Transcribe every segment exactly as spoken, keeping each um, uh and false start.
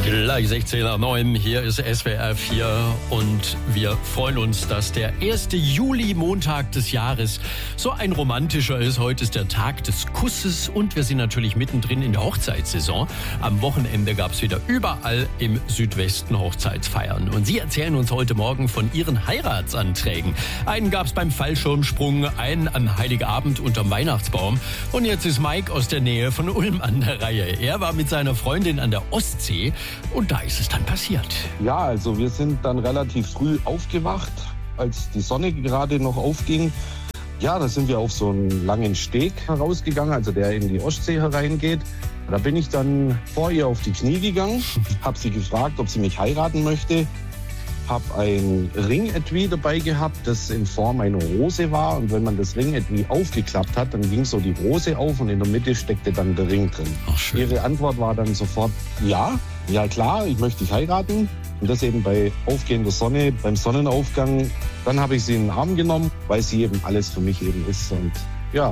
Gleich sechzehn nach neun, hier ist S W R vier und wir freuen uns, dass der erste Juli, Montag des Jahres, so ein romantischer ist. Heute ist der Tag des Kusses und wir sind natürlich mittendrin in der Hochzeitssaison. Am Wochenende gab es wieder überall im Südwesten Hochzeitsfeiern. Und Sie erzählen uns heute Morgen von Ihren Heiratsanträgen. Einen gab es beim Fallschirmsprung, einen am Heiligabend unterm Weihnachtsbaum. Und jetzt ist Mike aus der Nähe von Ulm an der Reihe. Er war mit seiner Freundin an der Ostsee. Und da ist es dann passiert. Ja, also wir sind dann relativ früh aufgewacht, als die Sonne gerade noch aufging. Ja, da sind wir auf so einen langen Steg herausgegangen, also der in die Ostsee hereingeht. Da bin ich dann vor ihr auf die Knie gegangen, habe sie gefragt, ob sie mich heiraten möchte. Habe ein Ringetui dabei gehabt, das in Form einer Rose war. Und wenn man das Ringetui aufgeklappt hat, dann ging so die Rose auf und in der Mitte steckte dann der Ring drin. Ach, schön. Ihre Antwort war dann sofort ja. Ja klar, ich möchte dich heiraten. Und das eben bei aufgehender Sonne, beim Sonnenaufgang. Dann habe ich sie in den Arm genommen, weil sie eben alles für mich eben ist. Und ja.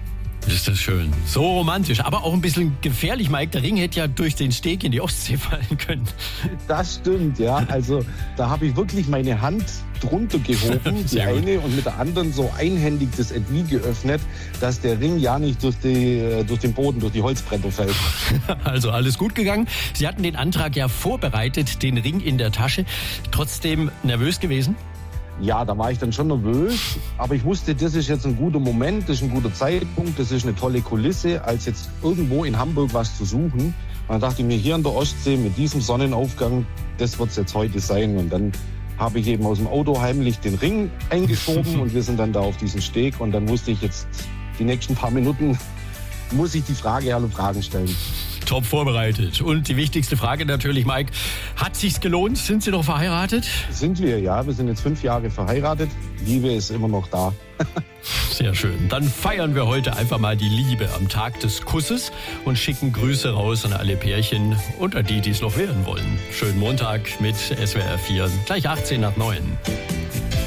Ist das schön. So romantisch, aber auch ein bisschen gefährlich, Mike. Der Ring hätte ja durch den Steg in die Ostsee fallen können. Das stimmt, ja. Also da habe ich wirklich meine Hand drunter gehoben, die eine, und mit der anderen so einhändig das Etui geöffnet, dass der Ring ja nicht durch, die, durch den Boden, durch die Holzbretter fällt. Also alles gut gegangen. Sie hatten den Antrag ja vorbereitet, den Ring in der Tasche. Trotzdem nervös gewesen? Ja, da war ich dann schon nervös, aber ich wusste, das ist jetzt ein guter Moment, das ist ein guter Zeitpunkt, das ist eine tolle Kulisse, als jetzt irgendwo in Hamburg was zu suchen. Und dann dachte ich mir, hier an der Ostsee mit diesem Sonnenaufgang, das wird es jetzt heute sein. Und dann habe ich eben aus dem Auto heimlich den Ring eingeschoben und wir sind dann da auf diesen Steg. Und dann wusste ich jetzt, die nächsten paar Minuten muss ich die Frage, alle Fragen stellen. Top vorbereitet. Und die wichtigste Frage natürlich, Mike, hat sich's gelohnt? Sind Sie noch verheiratet? Sind wir, ja. Wir sind jetzt fünf Jahre verheiratet. Liebe ist immer noch da. Sehr schön. Dann feiern wir heute einfach mal die Liebe am Tag des Kusses und schicken Grüße raus an alle Pärchen und an die, die es noch werden wollen. Schönen Montag mit S W R vier, gleich achtzehn nach neun.